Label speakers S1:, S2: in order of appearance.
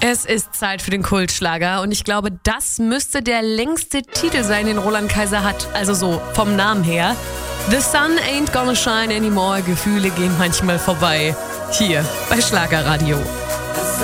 S1: Es ist Zeit für den Kultschlager und ich glaube, das müsste der längste Titel sein, den Roland Kaiser hat. Also so vom Namen her. The sun ain't gonna shine anymore. Gefühle gehen manchmal vorbei. Hier bei Schlagerradio.